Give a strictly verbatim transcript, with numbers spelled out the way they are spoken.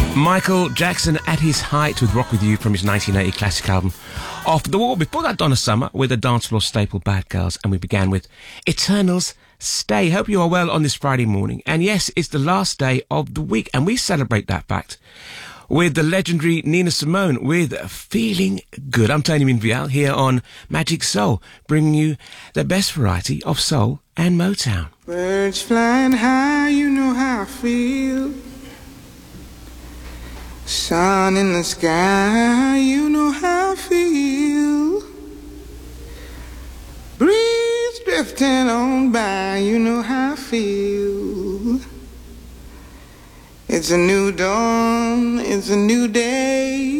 Michael Jackson at his height with Rock With You from his nineteen eighty classic album Off the Wall. Before that, Donna Summer with a dance floor staple, Bad Girls. And we began with Eternal's Stay. Hope you are well on this Friday morning. And yes, it's the last day of the week, and we celebrate that fact with the legendary Nina Simone with Feeling Good. I'm Tony Minvial here on Magic Soul, bringing you the best variety of soul and Motown. Birds flying high, you know how I feel. Sun in the sky, you know how I feel. Breeze drifting on by, you know how I feel. It's a new dawn, it's a new day.